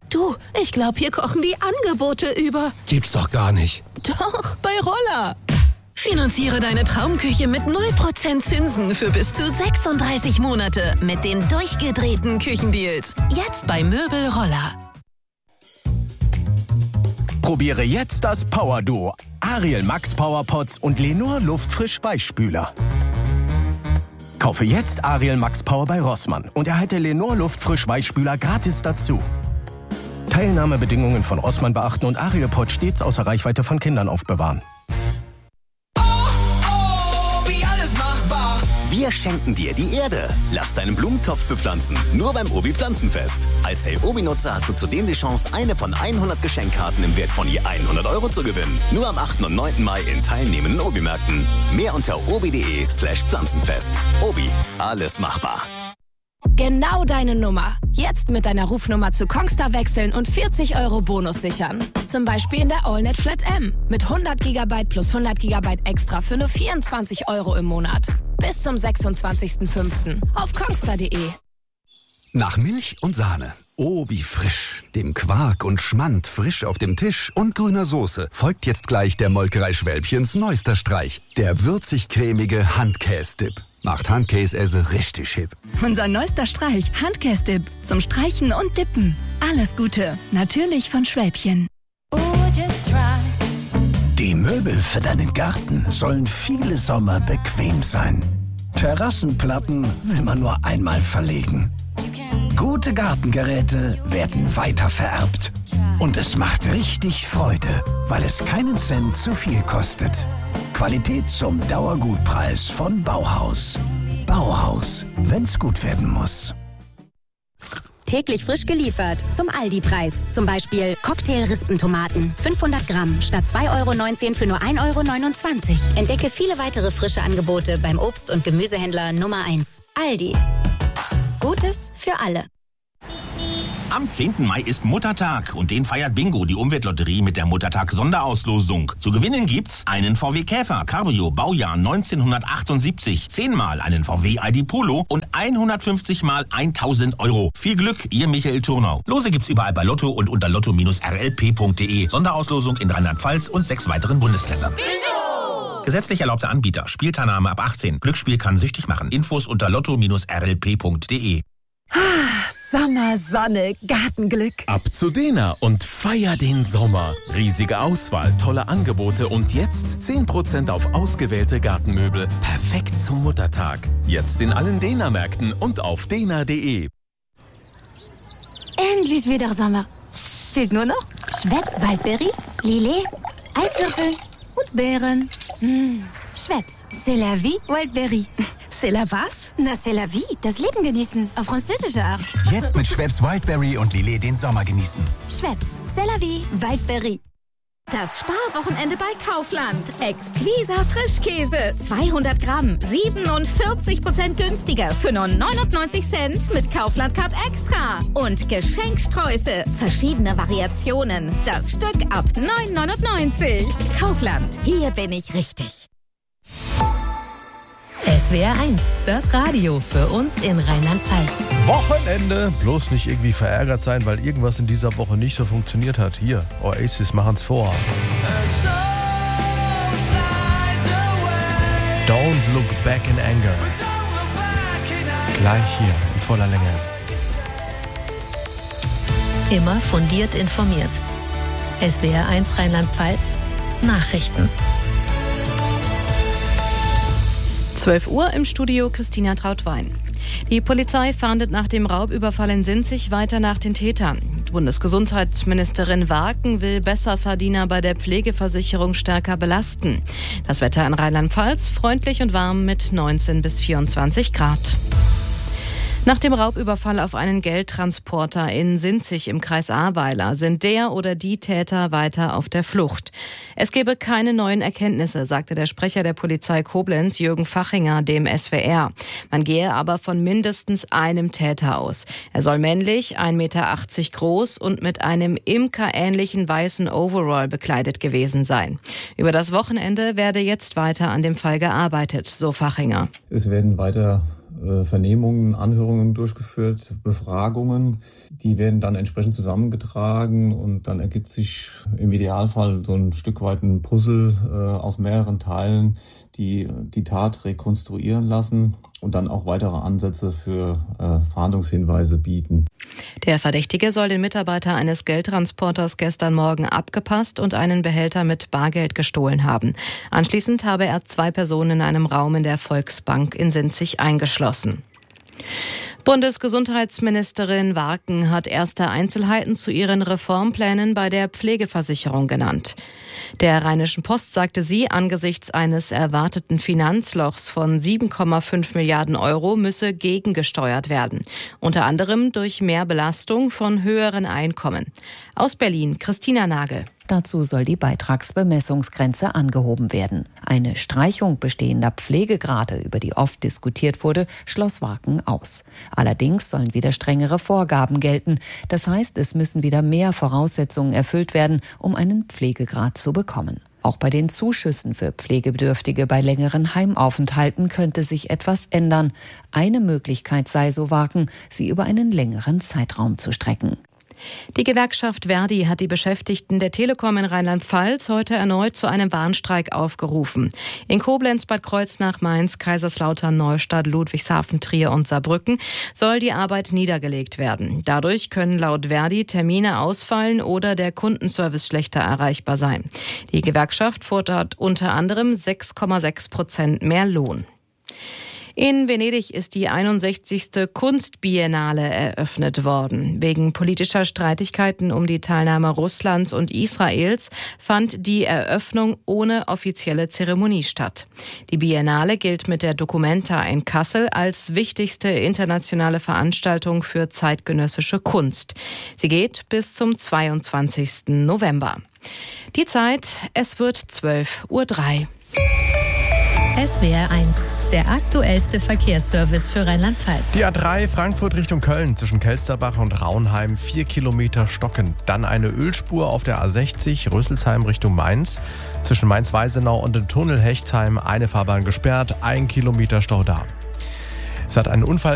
Du, ich glaube, hier kochen die Angebote über. Gibt's doch gar nicht. Doch, bei Roller. Finanziere deine Traumküche mit 0% Zinsen für bis zu 36 Monate mit den durchgedrehten Küchendeals. Jetzt bei Möbel Roller. Probiere jetzt das Power-Duo. Ariel Max Powerpots und Lenor Luftfrisch Weichspüler. Kaufe jetzt Ariel Max Power bei Rossmann und erhalte Lenor Luftfrisch Weichspüler gratis dazu. Teilnahmebedingungen von Rossmann beachten und Ariel Pot stets außer Reichweite von Kindern aufbewahren. Wir schenken dir die Erde. Lass deinen Blumentopf bepflanzen. Nur beim Obi Pflanzenfest. Als Hey Obi-Nutzer hast du zudem die Chance, eine von 100 Geschenkkarten im Wert von je 100 € zu gewinnen. Nur am 8. und 9. Mai in teilnehmenden Obi-Märkten. Mehr unter obi.de/Pflanzenfest. Obi, alles machbar. Genau deine Nummer. Jetzt mit deiner Rufnummer zu Kongstar wechseln und 40 € Bonus sichern. Zum Beispiel in der AllNet Flat M. Mit 100 GB plus 100 GB extra für nur 24 € im Monat. Bis zum 26.05. auf kongstar.de. Nach Milch und Sahne. Oh, wie frisch. Dem Quark und Schmand frisch auf dem Tisch und grüner Soße folgt jetzt gleich der Molkerei Schwälbchens neuester Streich. Der würzig-cremige Handkäse-Dip. Macht Handkäse richtig hip. Unser neuester Streich, Handkäse-Dip. Zum Streichen und Dippen. Alles Gute. Natürlich von Schwälbchen. Die Möbel für deinen Garten sollen viele Sommer bequem sein. Terrassenplatten will man nur einmal verlegen. Gute Gartengeräte werden weiter vererbt. Und es macht richtig Freude, weil es keinen Cent zu viel kostet. Qualität zum Dauergutpreis von Bauhaus. Bauhaus, wenn's gut werden muss. Täglich frisch geliefert zum Aldi-Preis. Zum Beispiel Cocktail-Rispentomaten. 500 Gramm statt 2,19 € für nur 1,29 €. Entdecke viele weitere frische Angebote beim Obst- und Gemüsehändler Nummer 1. Aldi. Gutes für alle. Am 10. Mai ist Muttertag und den feiert Bingo, die Umweltlotterie, mit der Muttertag-Sonderauslosung. Zu gewinnen gibt's einen VW Käfer Cabrio Baujahr 1978, 10-mal einen VW ID Polo und 150-mal 1.000 €. Viel Glück, ihr Michael Turnau. Lose gibt's überall bei Lotto und unter lotto-rlp.de. Sonderauslosung in Rheinland-Pfalz und 6 weiteren Bundesländern. Bingo! Gesetzlich erlaubter Anbieter. Spielteilnahme ab 18. Glücksspiel kann süchtig machen. Infos unter lotto-rlp.de. Sommer, Sonne, Gartenglück. Ab zu Dena und feier den Sommer. Riesige Auswahl, tolle Angebote und jetzt 10% auf ausgewählte Gartenmöbel. Perfekt zum Muttertag. Jetzt in allen Dena-Märkten und auf dena.de. Endlich wieder Sommer. Fehlt nur noch Schweppes Waldbeere, Lillet, Eiswürfel und Beeren. Schweppes, c'est la vie, Wildberry. C'est la was? Na, c'est la vie, das Leben genießen, auf französische Art. Jetzt mit Schweppes Wildberry und Lillet den Sommer genießen. Schweppes, c'est la vie, Wildberry. Das Sparwochenende bei Kaufland. Exquiser Frischkäse. 200 Gramm. 47% günstiger. Für nur 99 Cent mit Kaufland Card Extra. Und Geschenksträuße. Verschiedene Variationen. Das Stück ab 9,99. Kaufland. Hier bin ich richtig. SWR 1, das Radio für uns in Rheinland-Pfalz. Wochenende. Bloß nicht irgendwie verärgert sein, weil irgendwas in dieser Woche nicht so funktioniert hat. Hier, Oasis machen's vor. Don't look back in anger. Gleich hier in voller Länge. Immer fundiert informiert. SWR 1 Rheinland-Pfalz, Nachrichten. 12 Uhr im Studio Christina Trautwein. Die Polizei fahndet nach dem Raubüberfall in Sinzig weiter nach den Tätern. Bundesgesundheitsministerin Warken will Besserverdiener bei der Pflegeversicherung stärker belasten. Das Wetter in Rheinland-Pfalz freundlich und warm mit 19 bis 24 Grad. Nach dem Raubüberfall auf einen Geldtransporter in Sinzig im Kreis Ahrweiler sind der oder die Täter weiter auf der Flucht. Es gebe keine neuen Erkenntnisse, sagte der Sprecher der Polizei Koblenz, Jürgen Fachinger, dem SWR. Man gehe aber von mindestens einem Täter aus. Er soll männlich, 1,80 Meter groß und mit einem imkerähnlichen weißen Overall bekleidet gewesen sein. Über das Wochenende werde jetzt weiter an dem Fall gearbeitet, so Fachinger. Es werden weiter Vernehmungen, Anhörungen durchgeführt, Befragungen. Die werden dann entsprechend zusammengetragen und dann ergibt sich im Idealfall so ein Stück weit ein Puzzle aus mehreren Teilen, die die Tat rekonstruieren lassen und dann auch weitere Ansätze für Fahndungshinweise bieten. Der Verdächtige soll den Mitarbeiter eines Geldtransporters gestern Morgen abgepasst und einen Behälter mit Bargeld gestohlen haben. Anschließend habe er 2 Personen in einem Raum in der Volksbank in Sinzig eingeschlossen. Bundesgesundheitsministerin Warken hat erste Einzelheiten zu ihren Reformplänen bei der Pflegeversicherung genannt. Der Rheinischen Post sagte sie, angesichts eines erwarteten Finanzlochs von 7,5 Milliarden Euro müsse gegengesteuert werden. Unter anderem durch mehr Belastung von höheren Einkommen. Aus Berlin, Christina Nagel. Dazu soll die Beitragsbemessungsgrenze angehoben werden. Eine Streichung bestehender Pflegegrade, über die oft diskutiert wurde, schloss Warken aus. Allerdings sollen wieder strengere Vorgaben gelten. Das heißt, es müssen wieder mehr Voraussetzungen erfüllt werden, um einen Pflegegrad zu bekommen. Auch bei den Zuschüssen für Pflegebedürftige bei längeren Heimaufenthalten könnte sich etwas ändern. Eine Möglichkeit sei, so Warken, sie über einen längeren Zeitraum zu strecken. Die Gewerkschaft Verdi hat die Beschäftigten der Telekom in Rheinland-Pfalz heute erneut zu einem Warnstreik aufgerufen. In Koblenz, Bad Kreuznach, Mainz, Kaiserslautern, Neustadt, Ludwigshafen, Trier und Saarbrücken soll die Arbeit niedergelegt werden. Dadurch können laut Verdi Termine ausfallen oder der Kundenservice schlechter erreichbar sein. Die Gewerkschaft fordert unter anderem 6,6% mehr Lohn. In Venedig ist die 61. Kunstbiennale eröffnet worden. Wegen politischer Streitigkeiten um die Teilnahme Russlands und Israels fand die Eröffnung ohne offizielle Zeremonie statt. Die Biennale gilt mit der Documenta in Kassel als wichtigste internationale Veranstaltung für zeitgenössische Kunst. Sie geht bis zum 22. November. Die Zeit, es wird 12:03 Uhr. SWR 1, der aktuellste Verkehrsservice für Rheinland-Pfalz. Die A3 Frankfurt Richtung Köln zwischen Kelsterbach und Raunheim 4 Kilometer stockend. Dann eine Ölspur auf der A60 Rüsselsheim Richtung Mainz. Zwischen Mainz-Weisenau und dem Tunnel Hechtsheim eine Fahrbahn gesperrt, 1 Kilometer Stau da. Es hat einen Unfall